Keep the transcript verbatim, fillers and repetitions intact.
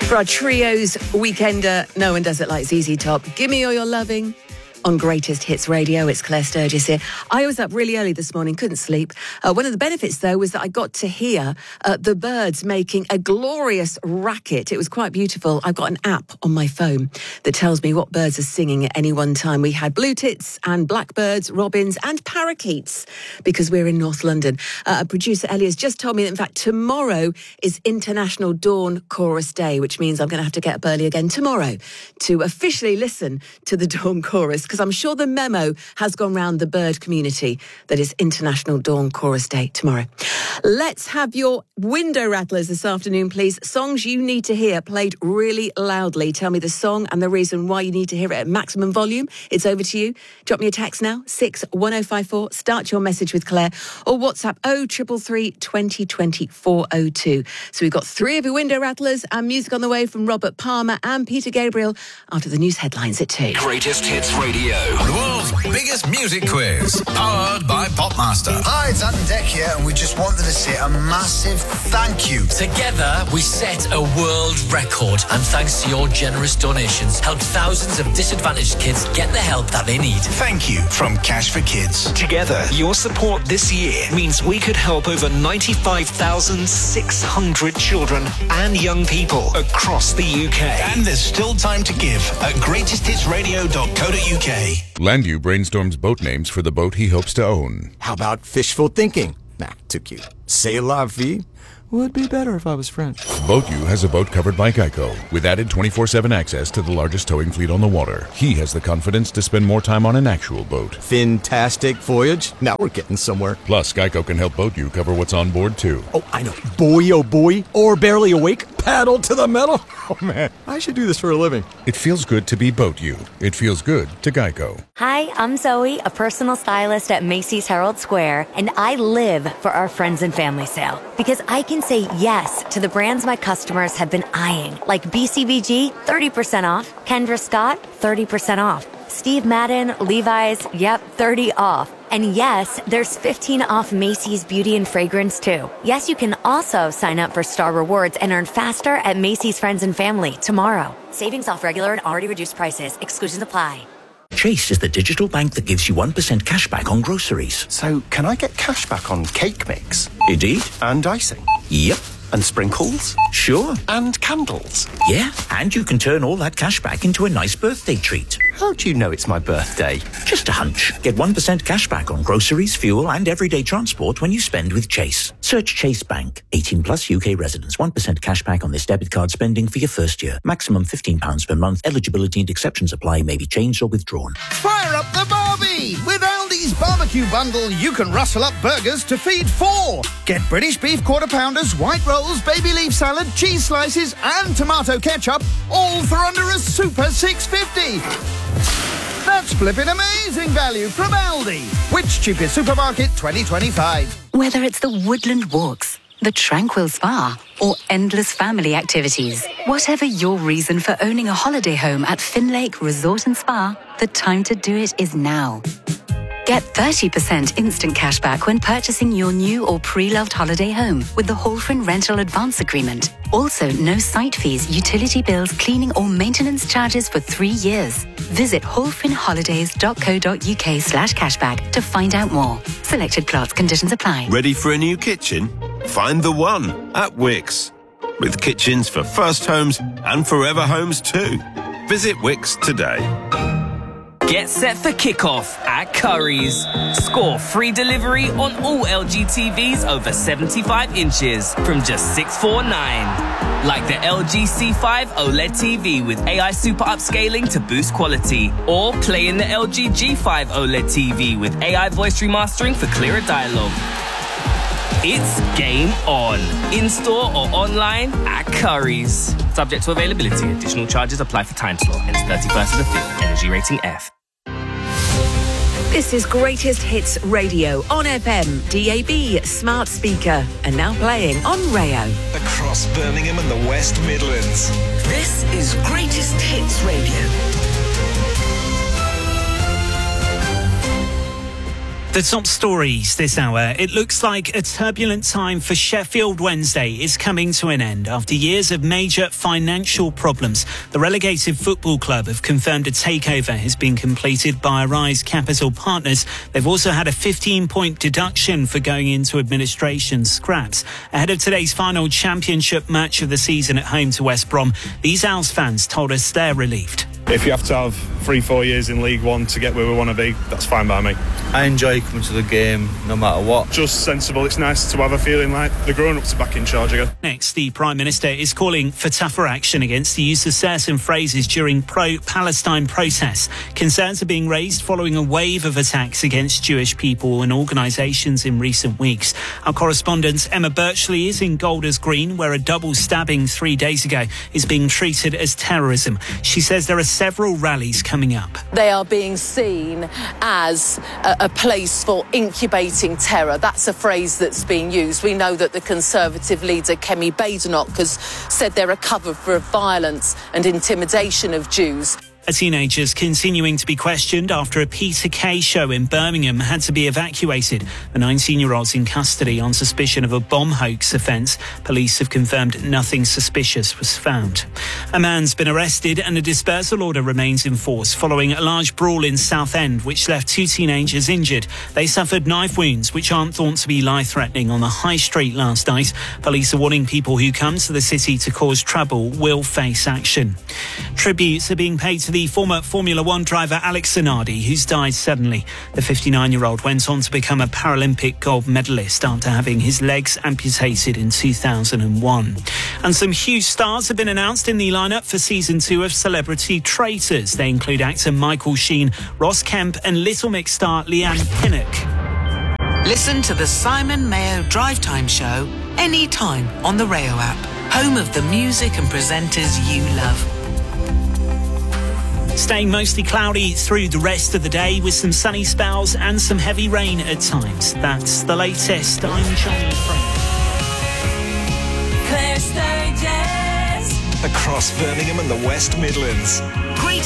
For our Trios Weekender, no one does it like Z Z Top. Give me all your loving. On Greatest Hits Radio, it's Claire Sturgis here. I was up really early this morning, couldn't sleep. Uh, one of the benefits, though, was that I got to hear uh, the birds making a glorious racket. It was quite beautiful. I've got an app on my phone that tells me what birds are singing at any one time. We had blue tits and blackbirds, robins and parakeets because we're in North London. Uh, producer Ellie has just told me that, in fact, tomorrow is International Dawn Chorus Day, which means I'm going to have to get up early again tomorrow to officially listen to the Dawn Chorus, because I'm sure the memo has gone round the bird community that it's International Dawn Chorus Day tomorrow. Let's have your window rattlers this afternoon, please. Songs you need to hear played really loudly. Tell me the song and the reason why you need to hear it at maximum volume. It's over to you. Drop me a text now, six one oh five four. Start your message with Claire, or WhatsApp oh three three, twenty twenty, four oh two. So we've got three of your window rattlers and music on the way from Robert Palmer and Peter Gabriel after the news headlines at two. Greatest Hits Radio, the world's biggest music quiz, powered by Popmaster. Hi, it's Adam Deck here, and we just wanted to say a massive thank you. Together, we set a world record, and thanks to your generous donations, helped thousands of disadvantaged kids get the help that they need. Thank you from Cash for Kids. Together, your support this year means we could help over ninety-five thousand six hundred children and young people across the U K. And there's still time to give at greatest hits radio dot co dot uk. Landu brainstorms boat names for the boat he hopes to own. How about fishful thinking? Nah, too cute. C'est la vie? Would be better if I was French. BoatU has a boat covered by Geico, with added twenty-four seven access to the largest towing fleet on the water. He has the confidence to spend more time on an actual boat. Fantastic voyage. Now we're getting somewhere. Plus, Geico can help BoatU cover what's on board, too. Oh, I know. Boy, oh boy. Or barely awake. Paddle to the metal. Oh, man. I should do this for a living. It feels good to be BoatU. It feels good to Geico. Hi, I'm Zoe, a personal stylist at Macy's Herald Square, and I live for our friends and family sale because I can say yes to the brands my customers have been eyeing, like B C B G, thirty percent off, Kendra Scott, thirty percent off, Steve Madden, Levi's, yep, thirty off. And yes, there's fifteen off Macy's Beauty and Fragrance too. Yes, you can also sign up for Star Rewards and earn faster at Macy's Friends and Family tomorrow. Savings off regular and already reduced prices. Exclusions apply. Chase is the digital bank that gives you one percent cash back on groceries. So, can I get cash back on cake mix? Indeed. And icing? Yep. And sprinkles? Sure. And candles? Yeah, and you can turn all that cash back into a nice birthday treat. How do you know it's my birthday? Just a hunch. Get one percent cash back on groceries, fuel and everyday transport when you spend with Chase. Search Chase Bank. eighteen plus U K residents. one percent cash back on this debit card spending for your first year. Maximum fifteen pounds per month. Eligibility and exceptions apply. May be changed or withdrawn. Fire up the barbie! With Aldi's barbecue bundle, you can rustle up burgers to feed four. Get British beef quarter pounders, white rolls, baby leaf salad, cheese slices and tomato ketchup, all for under a super six fifty. That's flipping amazing value from Aldi. Which cheapest supermarket twenty twenty-five? Whether it's the woodland walks, the tranquil spa, or endless family activities, whatever your reason for owning a holiday home at Finlake Resort and Spa, the time to do it is now. Get thirty percent instant cash back when purchasing your new or pre-loved holiday home with the Holfrin Rental Advance Agreement. Also, no site fees, utility bills, cleaning or maintenance charges for three years. Visit holfrinholidays.co.uk slash cashback to find out more. Selected plots, conditions apply. Ready for a new kitchen? Find the one at Wix. With kitchens for first homes and forever homes too. Visit Wix today. Get set for kickoff at Currys. Score free delivery on all L G T Vs over seventy-five inches from just six forty-nine. Like the L G C five OLED T V with A I super upscaling to boost quality. Or play in the L G G five OLED T V with A I voice remastering for clearer dialogue. It's game on. In-store or online at Currys. Subject to availability. Additional charges apply for time slot. Ends thirty-first of the fifth. Energy rating F. This is Greatest Hits Radio on F M, D A B, smart speaker, and now playing on Rayo. Across Birmingham and the West Midlands. This is Greatest Hits Radio. The top stories this hour. It looks like a turbulent time for Sheffield Wednesday is coming to an end after years of major financial problems. The relegated football club have confirmed a takeover has been completed by Arise Capital Partners. They've also had a fifteen-point deduction for going into administration scraps. Ahead of today's final championship match of the season at home to West Brom, these Owls fans told us they're relieved. If you have to have three, four years in League One to get where we want to be, that's fine by me. I enjoy coming to the game no matter what. Just sensible. It's nice to have a feeling like the grown-ups are back in charge again. Next, the Prime Minister is calling for tougher action against the use of certain phrases during pro-Palestine protests. Concerns are being raised following a wave of attacks against Jewish people and organisations in recent weeks. Our correspondent Emma Birchley is in Golders Green, where a double stabbing three days ago is being treated as terrorism. She says there are several rallies coming up. They are being seen as a, a place for incubating terror. That's a phrase that's being used. We know that the Conservative leader, Kemi Badenoch, has said they're a cover for violence and intimidation of Jews. A teenager's continuing to be questioned after a Peter Kay show in Birmingham had to be evacuated. The nineteen-year-old's in custody on suspicion of a bomb hoax offence. Police have confirmed nothing suspicious was found. A man's been arrested and a dispersal order remains in force following a large brawl in Southend which left two teenagers injured. They suffered knife wounds which aren't thought to be life-threatening on the high street last night. Police are warning people who come to the city to cause trouble will face action. Tributes are being paid to the former Formula One driver Alex Zanardi, who's died suddenly. The fifty-nine-year-old went on to become a Paralympic gold medalist after having his legs amputated in two thousand one. And some huge stars have been announced in the lineup for season two of Celebrity Traitors. They include actor Michael Sheen, Ross Kemp and Little Mix star Leanne Pinnock. Listen to the Simon Mayo Drive Time Show anytime on the Rayo app, home of the music and presenters you love. Staying mostly cloudy through the rest of the day with some sunny spells and some heavy rain at times. That's the latest. I'm Johnny Frank. Claire Sturgess. Across Birmingham and the West Midlands. Great